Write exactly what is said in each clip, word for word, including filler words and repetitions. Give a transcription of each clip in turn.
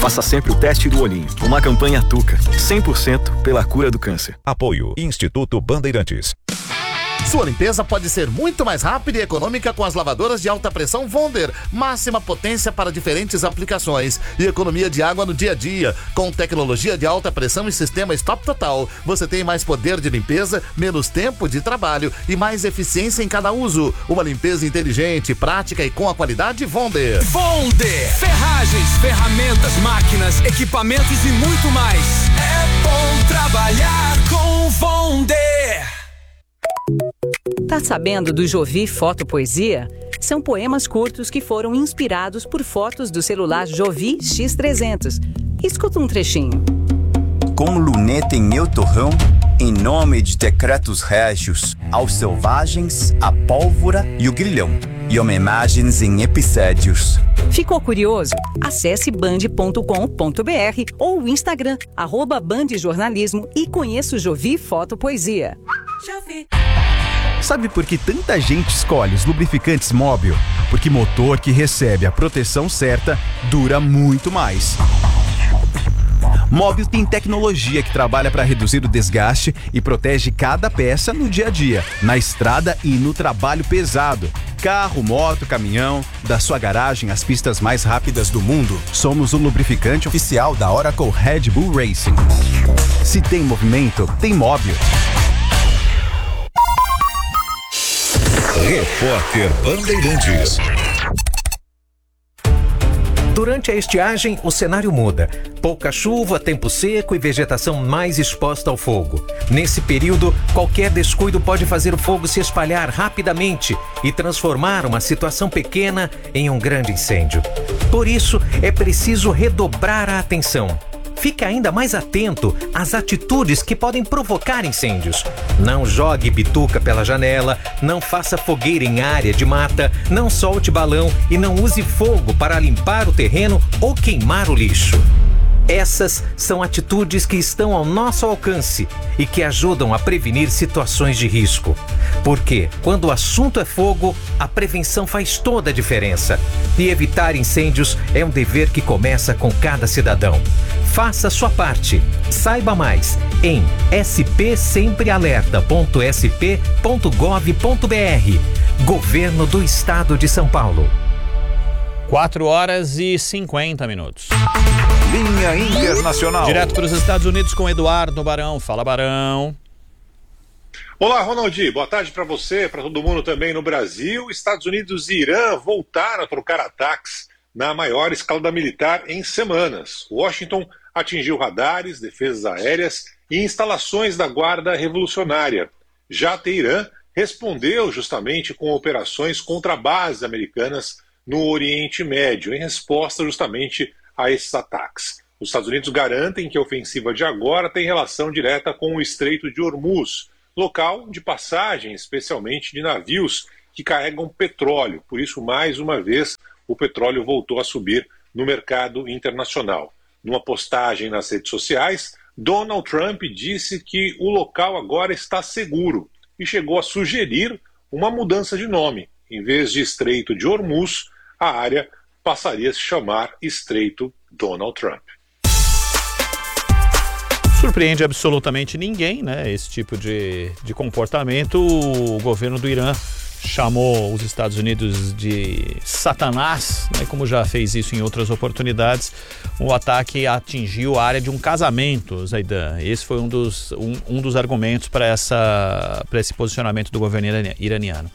Faça sempre o teste do olhinho. Uma campanha Tuca, cem por cento pela cura do câncer. Apoio Instituto Bandeirantes. Sua limpeza pode ser muito mais rápida e econômica com as lavadoras de alta pressão Wonder. Máxima potência para diferentes aplicações e economia de água no dia a dia. Com tecnologia de alta pressão e sistema Stop Total, você tem mais poder de limpeza, menos tempo de trabalho e mais eficiência em cada uso. Uma limpeza inteligente, prática e com a qualidade Wonder. Wonder! Ferragens, ferramentas, máquinas, equipamentos e muito mais. É bom trabalhar com Wonder! Tá sabendo do Jovi Foto Poesia? São poemas curtos que foram inspirados por fotos do celular Jovi X trezentos. Escuta um trechinho. Com luneta em meu torrão, em nome de decretos régios, aos selvagens, a pólvora e o grilhão, e homenagens em epissédios. Ficou curioso? Acesse band ponto com ponto br ou o Instagram, arroba bandjornalismo e conheça o Jovi Foto Poesia. Jovi. Sabe por que tanta gente escolhe os lubrificantes Móbil? Porque motor que recebe a proteção certa dura muito mais. Móbil tem tecnologia que trabalha para reduzir o desgaste e protege cada peça no dia a dia, na estrada e no trabalho pesado. Carro, moto, caminhão, da sua garagem às pistas mais rápidas do mundo, somos o lubrificante oficial da Oracle Red Bull Racing. Se tem movimento, tem Móbil. Repórter Bandeirantes. Durante a estiagem, o cenário muda. Pouca chuva, tempo seco e vegetação mais exposta ao fogo. Nesse período, qualquer descuido pode fazer o fogo se espalhar rapidamente e transformar uma situação pequena em um grande incêndio. Por isso, é preciso redobrar a atenção. Fique ainda mais atento às atitudes que podem provocar incêndios. Não jogue bituca pela janela, não faça fogueira em área de mata, não solte balão e não use fogo para limpar o terreno ou queimar o lixo. Essas são atitudes que estão ao nosso alcance e que ajudam a prevenir situações de risco. Porque, quando o assunto é fogo, a prevenção faz toda a diferença. E evitar incêndios é um dever que começa com cada cidadão. Faça a sua parte. Saiba mais em s p sempre alerta ponto s p ponto gov ponto b r. Governo do Estado de São Paulo. quatro horas e cinquenta minutos. Linha Internacional. Direto para os Estados Unidos com Eduardo Barão. Fala, Barão. Olá, Ronaldi. Boa tarde para você, para todo mundo também no Brasil. Estados Unidos e Irã voltaram a trocar ataques na maior escalada militar em semanas. Washington atingiu radares, defesas aéreas e instalações da Guarda Revolucionária. Já Teherã respondeu justamente com operações contra bases americanas no Oriente Médio, em resposta justamente a esses ataques. Os Estados Unidos garantem que a ofensiva de agora tem relação direta com o Estreito de Hormuz, local de passagem especialmente de navios que carregam petróleo. Por isso, mais uma vez, o petróleo voltou a subir no mercado internacional. Numa postagem nas redes sociais, Donald Trump disse que o local agora está seguro e chegou a sugerir uma mudança de nome. Em vez de Estreito de Hormuz, a área passaria a se chamar Estreito Donald Trump. Surpreende absolutamente ninguém, né? Esse tipo de, de comportamento. O governo do Irã chamou os Estados Unidos de Satanás, né? Como já fez isso em outras oportunidades. O ataque atingiu a área de um casamento, Zaidan. Esse foi um dos, um, um dos argumentos para essa, para esse posicionamento do governo iraniano.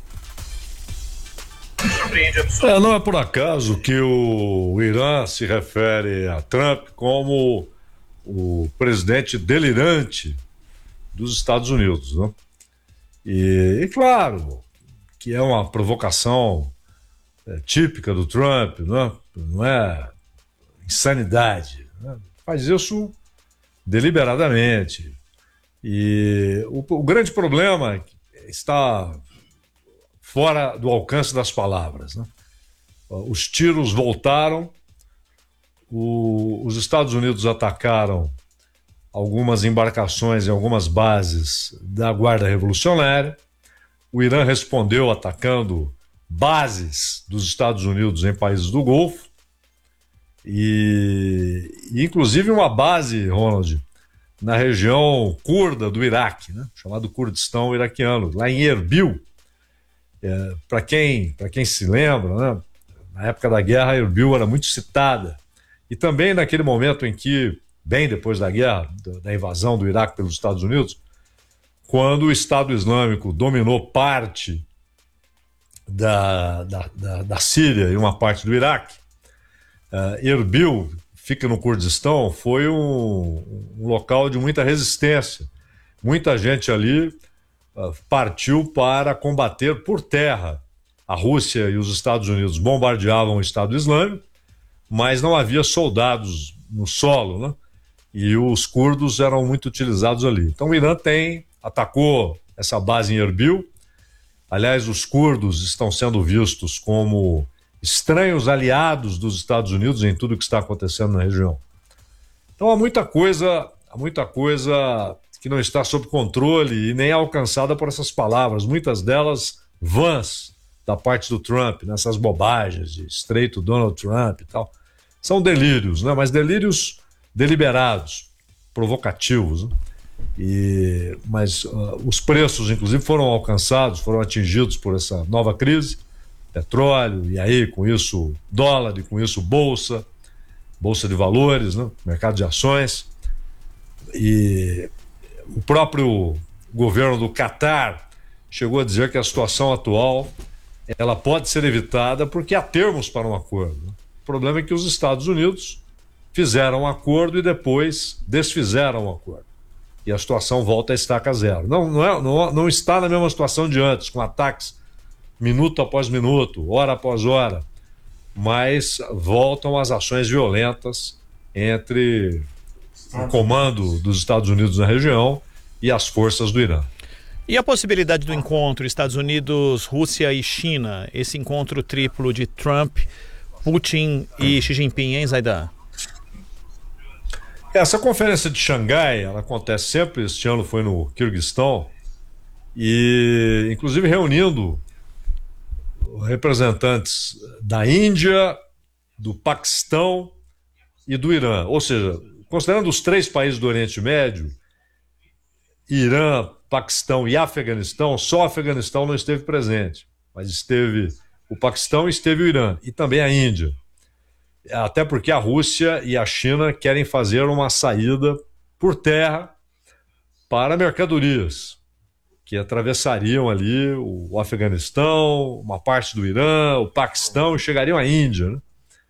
É, não é por acaso que o Irã se refere a Trump como o presidente delirante dos Estados Unidos, né? E, e claro que é uma provocação é, típica do Trump, né? Não é insanidade, né? Faz isso deliberadamente. E o, o grande problema está fora do alcance das palavras, né? Os tiros voltaram, o, os Estados Unidos atacaram algumas embarcações em algumas bases da Guarda Revolucionária, o Irã respondeu atacando bases dos Estados Unidos em países do Golfo, e e inclusive uma base, Ronald, na região curda do Iraque, né? Chamado Kurdistão iraquiano, lá em Erbil. É, para quem, para quem se lembra, né? Na época da guerra, Erbil era muito citada. E também naquele momento em que, bem depois da guerra, da invasão do Iraque pelos Estados Unidos, quando o Estado Islâmico dominou parte da, da, da, da Síria e uma parte do Iraque, uh, Erbil, fica no Kurdistão, foi um, um local de muita resistência. Muita gente ali uh, partiu para combater por terra. A Rússia e os Estados Unidos bombardeavam o Estado Islâmico, mas não havia soldados no solo, né? E os curdos eram muito utilizados ali. Então o Irã tem, atacou essa base em Erbil. Aliás, os curdos estão sendo vistos como estranhos aliados dos Estados Unidos em tudo que está acontecendo na região. Então há muita coisa, há muita coisa que não está sob controle e nem é alcançada por essas palavras, muitas delas vãs da parte do Trump, nessas bobagens de estreito Donald Trump e tal. São delírios, né? Mas delírios deliberados, provocativos, né? E, mas uh, os preços, inclusive, foram alcançados, foram atingidos por essa nova crise, petróleo, e aí com isso dólar, e com isso bolsa, bolsa de valores, né? Mercado de ações. E o próprio governo do Catar chegou a dizer que a situação atual ela pode ser evitada porque há termos para um acordo. O problema é que os Estados Unidos fizeram um acordo e depois desfizeram o acordo. E a situação volta a estaca zero. Não, não, é, não, não está na mesma situação de antes, com ataques minuto após minuto, hora após hora, mas voltam as ações violentas entre o comando dos Estados Unidos na região e as forças do Irã. E a possibilidade do encontro Estados Unidos, Rússia e China, esse encontro triplo de Trump, Putin e Xi Jinping, hein, Zaidan? Essa conferência de Xangai, ela acontece sempre, este ano foi no Quirguistão, e inclusive reunindo representantes da Índia, do Paquistão e do Irã. Ou seja, considerando os três países do Oriente Médio, Irã, Paquistão e Afeganistão, só o Afeganistão não esteve presente, mas esteve o Paquistão e esteve o Irã, e também a Índia. Até porque a Rússia e a China querem fazer uma saída por terra para mercadorias, que atravessariam ali o Afeganistão, uma parte do Irã, o Paquistão e chegariam à Índia, né?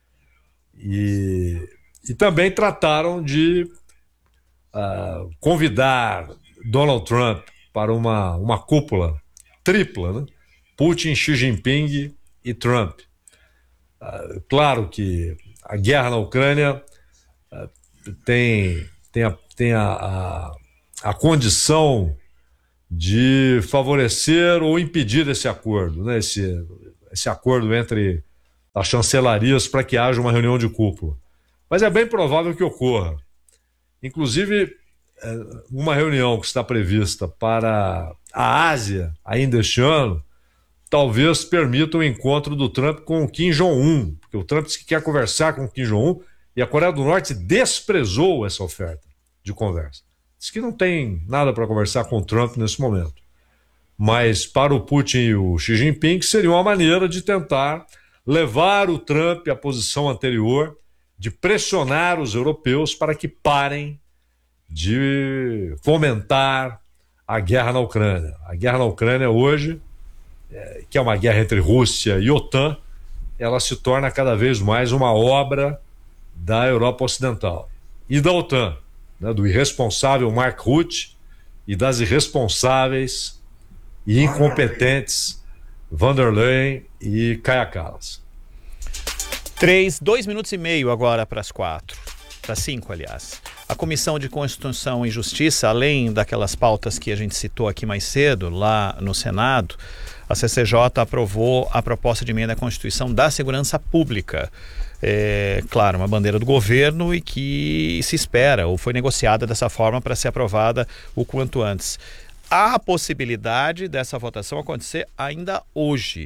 E, e também trataram de uh, convidar Donald Trump para uma, uma cúpula tripla, né? Putin, Xi Jinping e Trump. Uh, claro que a guerra na Ucrânia uh, tem, tem, a, tem a, a, a condição de favorecer ou impedir esse acordo, né? esse, esse acordo entre as chancelarias para que haja uma reunião de cúpula. Mas é bem provável que ocorra. Inclusive, uma reunião que está prevista para a Ásia ainda este ano, talvez permita o encontro do Trump com o Kim Jong-un, porque o Trump disse que quer conversar com o Kim Jong-un e a Coreia do Norte desprezou essa oferta de conversa. Diz que não tem nada para conversar com o Trump nesse momento. Mas para o Putin e o Xi Jinping seria uma maneira de tentar levar o Trump à posição anterior de pressionar os europeus para que parem de fomentar a guerra na Ucrânia. A guerra na Ucrânia hoje, é, que é uma guerra entre Rússia e OTAN, ela se torna cada vez mais uma obra da Europa Ocidental e da OTAN, né, do irresponsável Mark Rutte e das irresponsáveis e incompetentes Van der Leyen e Kaja Kallas. Três, dois minutos e meio agora para as quatro, para cinco, aliás. A Comissão de Constituição e Justiça, além daquelas pautas que a gente citou aqui mais cedo, lá no Senado, a C C J aprovou a proposta de emenda à Constituição da Segurança Pública. É, claro, uma bandeira do governo e que se espera, ou foi negociada dessa forma para ser aprovada o quanto antes. Há a possibilidade dessa votação acontecer ainda hoje.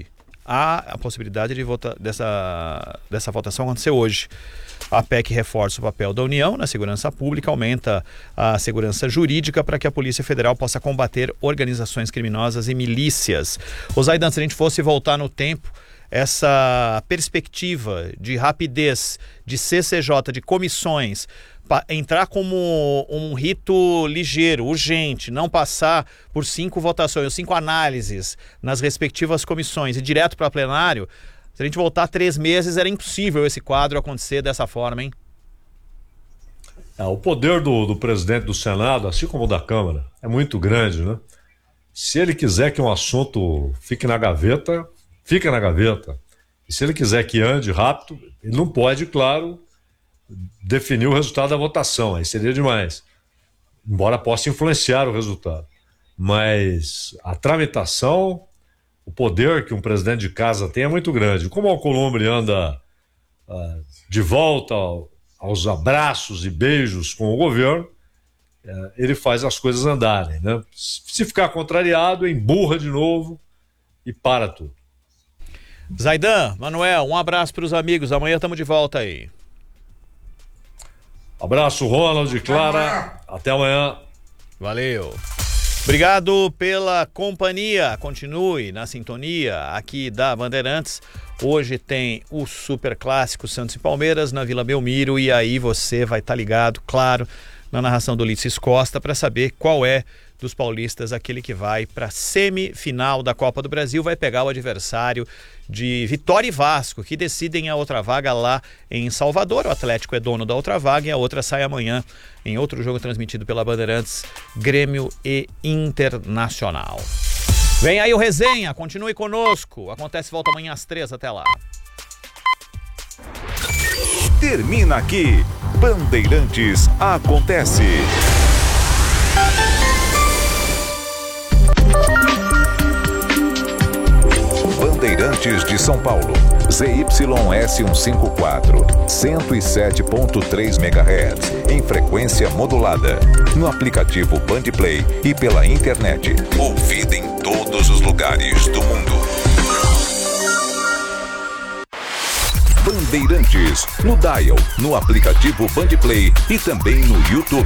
há a possibilidade de vota, dessa, dessa votação acontecer hoje. A P E C reforça o papel da União na segurança pública, aumenta a segurança jurídica para que a Polícia Federal possa combater organizações criminosas e milícias. Ô Zaidan, se a gente fosse voltar no tempo, essa perspectiva de rapidez, de C C J, de comissões, entrar como um rito ligeiro, urgente, não passar por cinco votações, cinco análises nas respectivas comissões e direto para plenário, se a gente voltar três meses, era impossível esse quadro acontecer dessa forma, hein? É, o poder do, do presidente do Senado, assim como o da Câmara, é muito grande, né? Se ele quiser que um assunto fique na gaveta, fica na gaveta. E se ele quiser que ande rápido, ele não pode, claro, definir o resultado da votação, aí seria demais. Embora possa influenciar o resultado. Mas a tramitação, o poder que um presidente de casa tem é muito grande. Como o Alcolumbre anda uh, de volta ao, aos abraços e beijos com o governo, uh, ele faz as coisas andarem, né? Se ficar contrariado, emburra de novo e para tudo. Zaidan, Manuel, um abraço para os amigos. Amanhã estamos de volta aí. Abraço, Ronald e Clara. Até amanhã. Valeu. Obrigado pela companhia. Continue na sintonia aqui da Bandeirantes. Hoje tem o Super Clássico Santos e Palmeiras na Vila Belmiro. E aí você vai estar ligado, claro, na narração do Ulisses Costa para saber qual é dos paulistas aquele que vai para a semifinal da Copa do Brasil. Vai pegar o adversário de Vitória e Vasco, que decidem a outra vaga lá em Salvador. O Atlético é dono da outra vaga e a outra sai amanhã em outro jogo transmitido pela Bandeirantes, Grêmio e Internacional. Vem aí o Resenha, continue conosco. Acontece volta amanhã às três, até lá. Termina aqui, Bandeirantes Acontece. Bandeirantes de São Paulo, Z Y S cento e cinquenta e quatro, cento e sete ponto três megahertz, em frequência modulada, no aplicativo Bandplay e pela internet. Ouvida em todos os lugares do mundo. Bandeirantes, no Dial, no aplicativo Bandplay e também no YouTube.